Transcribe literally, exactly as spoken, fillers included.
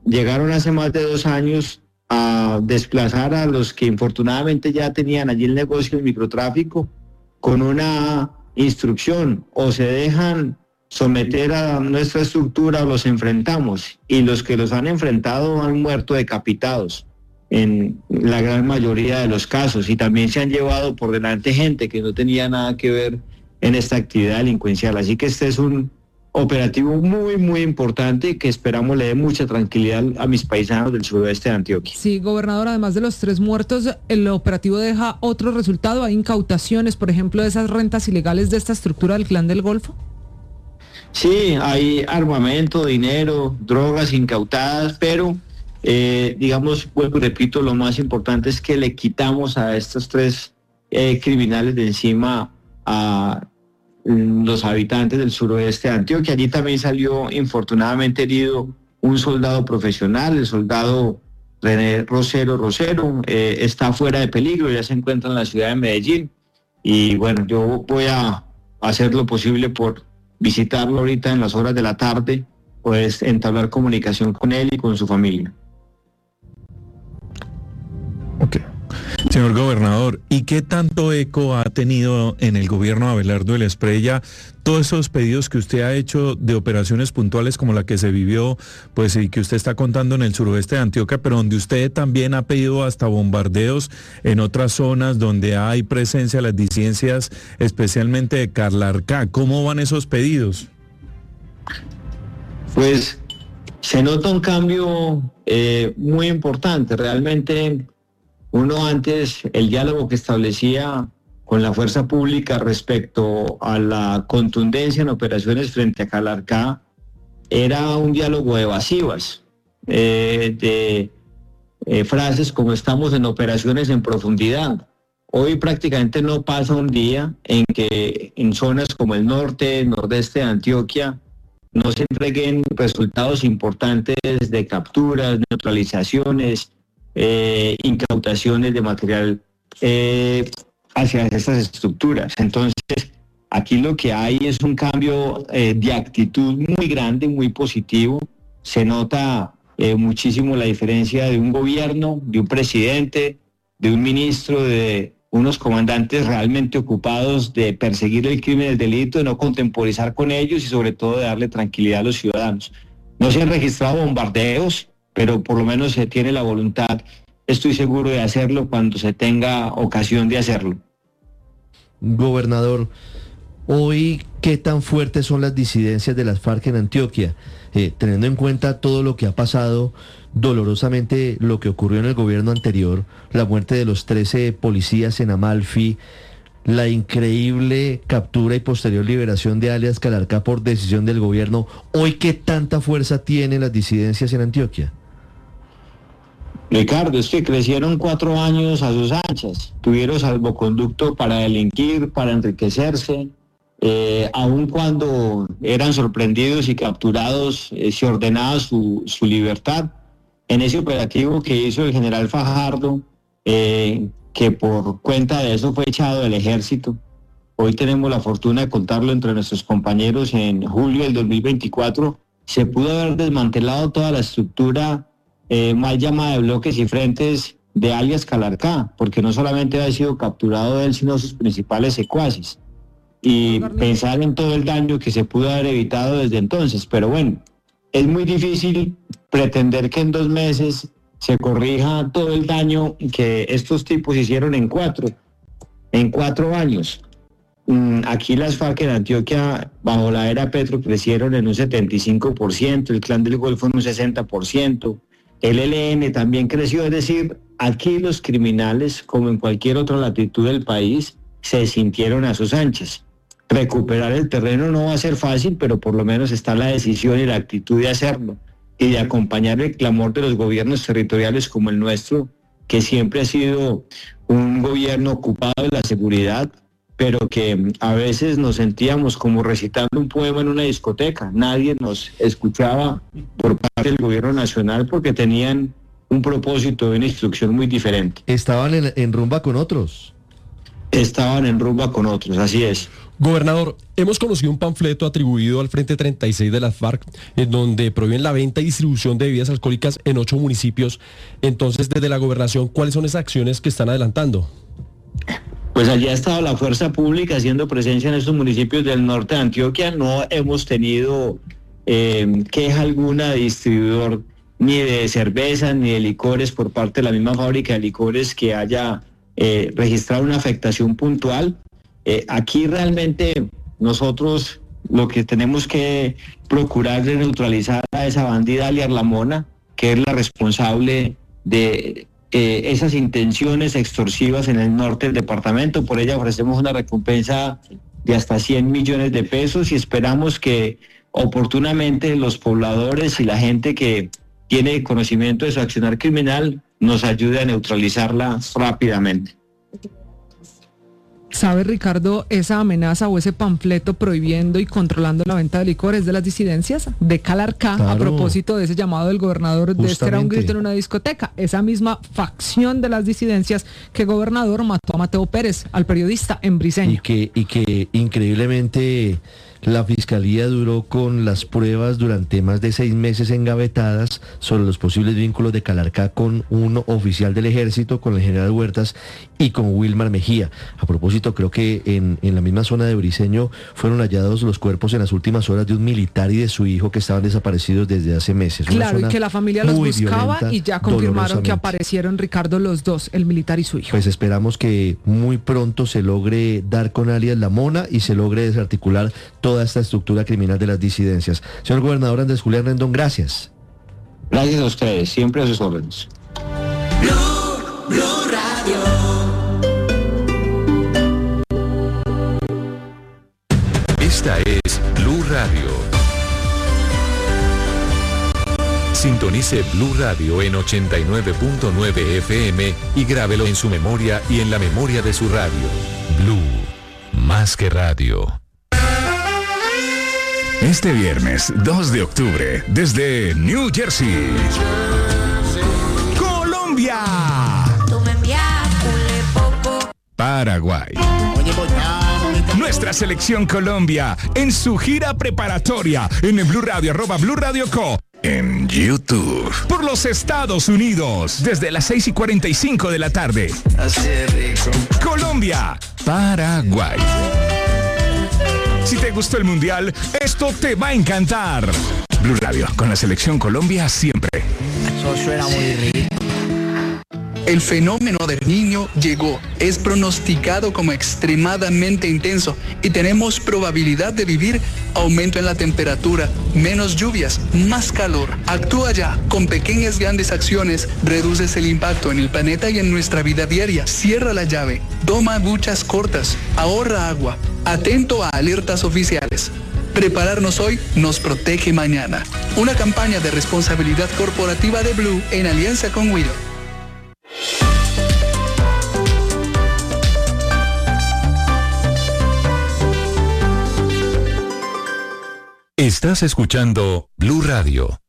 llegaron hace más de dos años a desplazar a los que infortunadamente ya tenían allí el negocio del microtráfico con una instrucción: o se dejan someter a nuestra estructura o los enfrentamos, y los que los han enfrentado han muerto decapitados en la gran mayoría de los casos, y también se han llevado por delante gente que no tenía nada que ver en esta actividad delincuencial. Así que este es un operativo muy, muy importante que esperamos le dé mucha tranquilidad a mis paisanos del suroeste de Antioquia. Sí, gobernador, además de los tres muertos, ¿el operativo deja otro resultado? ¿Hay incautaciones, por ejemplo, de esas rentas ilegales de esta estructura del Clan del Golfo? Sí, hay armamento, dinero, drogas incautadas, pero eh, digamos, vuelvo y repito, lo más importante es que le quitamos a estos tres eh, criminales de encima a los habitantes del suroeste de Antioquia. Allí también salió infortunadamente herido un soldado profesional, el soldado René Rosero Rosero, eh, está fuera de peligro, ya se encuentra en la ciudad de Medellín, y bueno, yo voy a hacer lo posible por visitarlo ahorita en las horas de la tarde, pues entablar comunicación con él y con su familia. Ok. Señor gobernador, ¿y qué tanto eco ha tenido en el gobierno de Abelardo del Espriella todos esos pedidos que usted ha hecho de operaciones puntuales como la que se vivió, pues, y que usted está contando en el suroeste de Antioquia, pero donde usted también ha pedido hasta bombardeos en otras zonas donde hay presencia de las disidencias, especialmente de Calarcá? ¿Cómo van esos pedidos? Pues se nota un cambio eh, muy importante. Realmente uno antes, el diálogo que establecía con la fuerza pública respecto a la contundencia en operaciones frente a Calarcá era un diálogo de evasivas, eh, de eh, frases como estamos en operaciones en profundidad. Hoy prácticamente no pasa un día en que en zonas como el norte, nordeste de Antioquia, no se entreguen resultados importantes de capturas, neutralizaciones, Eh, incautaciones de material eh, hacia estas estructuras. Entonces, aquí lo que hay es un cambio eh, de actitud muy grande, muy positivo. Se nota eh, muchísimo la diferencia de un gobierno, de un presidente, de un ministro, de unos comandantes realmente ocupados de perseguir el crimen y el delito, de no contemporizar con ellos y sobre todo de darle tranquilidad a los ciudadanos. No se han registrado bombardeos, pero por lo menos se tiene la voluntad, estoy seguro, de hacerlo cuando se tenga ocasión de hacerlo. Gobernador, hoy, ¿qué tan fuertes son las disidencias de las FARC en Antioquia? Eh, teniendo en cuenta todo lo que ha pasado, dolorosamente lo que ocurrió en el gobierno anterior, la muerte de los trece policías en Amalfi, la increíble captura y posterior liberación de alias Calarcá por decisión del gobierno, ¿hoy qué tanta fuerza tienen las disidencias en Antioquia? Ricardo, es que crecieron cuatro años a sus anchas, tuvieron salvoconducto para delinquir, para enriquecerse, eh, aun cuando eran sorprendidos y capturados, eh, se ordenaba su, su libertad. En ese operativo que hizo el general Fajardo, eh, que por cuenta de eso fue echado del ejército, hoy tenemos la fortuna de contarlo entre nuestros compañeros, en julio del dos mil veinticuatro, se pudo haber desmantelado toda la estructura Eh, mal llamada de bloques y frentes de alias Calarcá, porque no solamente había sido capturado él, sino sus principales secuaces. Y pensar en todo el daño que se pudo haber evitado desde entonces. Pero bueno, es muy difícil pretender que en dos meses se corrija todo el daño que estos tipos hicieron en cuatro, en cuatro años. Aquí las FARC en Antioquia, bajo la era Petro, crecieron en un setenta y cinco por ciento, el Clan del Golfo en un sesenta por ciento, el E L N también creció. Es decir, aquí los criminales, como en cualquier otra latitud del país, se sintieron a sus anchas. Recuperar el terreno no va a ser fácil, pero por lo menos está la decisión y la actitud de hacerlo y de acompañar el clamor de los gobiernos territoriales como el nuestro, que siempre ha sido un gobierno ocupado de la seguridad, pero que a veces nos sentíamos como recitando un poema en una discoteca. Nadie nos escuchaba por parte del gobierno nacional porque tenían un propósito de una instrucción muy diferente. Estaban en, en rumba con otros. Estaban en rumba con otros, así es. Gobernador, hemos conocido un panfleto atribuido al Frente treinta y seis de las FARC, en donde prohíben la venta y distribución de bebidas alcohólicas en ocho municipios. Entonces, desde la gobernación, ¿cuáles son esas acciones que están adelantando? Pues allí ha estado la fuerza pública haciendo presencia en estos municipios del norte de Antioquia. No hemos tenido eh, queja alguna de distribuidor ni de cervezas ni de licores por parte de la misma fábrica de licores que haya eh, registrado una afectación puntual. Eh, aquí realmente nosotros lo que tenemos que procurar es neutralizar a esa bandida alias La Mona, que es la responsable de eh, esas intenciones extorsivas en el norte del departamento. Por ella ofrecemos una recompensa de hasta cien millones de pesos y esperamos que oportunamente los pobladores y la gente que tiene conocimiento de su accionar criminal nos ayude a neutralizarla rápidamente. ¿Sabe, Ricardo, esa amenaza o ese panfleto prohibiendo y controlando la venta de licores de las disidencias de Calarcá, claro, a propósito de ese llamado del gobernador de este era un grito en una discoteca? Esa misma facción de las disidencias que gobernador mató a Mateo Pérez, al periodista en Briceño. Y que, y que increíblemente la fiscalía duró con las pruebas durante más de seis meses engavetadas sobre los posibles vínculos de Calarcá con un oficial del ejército, con el general Huertas y con Wilmar Mejía. A propósito, creo que en, en la misma zona de Briceño fueron hallados los cuerpos en las últimas horas de un militar y de su hijo que estaban desaparecidos desde hace meses. Claro, y que la familia los buscaba violenta, y ya confirmaron que aparecieron, Ricardo, los dos, el militar y su hijo. Pues esperamos que muy pronto se logre dar con alias La Mona y se logre desarticular toda esta estructura criminal de las disidencias. Señor gobernador Andrés Julián Rendón, gracias. Gracias a ustedes, siempre a sus órdenes. Blue, Blue Radio. Esta es Blue Radio. Sintonice Blue Radio en ochenta y nueve punto nueve F M y grábelo en su memoria y en la memoria de su radio. Blue, más que radio. Este viernes dos de octubre, desde New Jersey, Colombia, Paraguay. Nuestra selección Colombia en su gira preparatoria en el Blue Radio, arroba Blue Radio Co. En YouTube. Por los Estados Unidos, desde las seis y cuarenta y cinco de la tarde. Así es rico. Colombia, Paraguay. Si te gustó el Mundial, esto te va a encantar. Blue Radio, con la selección Colombia siempre. Eso suena muy rico. El fenómeno del Niño llegó, es pronosticado como extremadamente intenso y tenemos probabilidad de vivir aumento en la temperatura, menos lluvias, más calor. Actúa ya, con pequeñas grandes acciones, reduces el impacto en el planeta y en nuestra vida diaria. Cierra la llave, toma duchas cortas, ahorra agua, atento a alertas oficiales. Prepararnos hoy nos protege mañana. Una campaña de responsabilidad corporativa de Blue en alianza con Wido. Estás escuchando Blue Radio.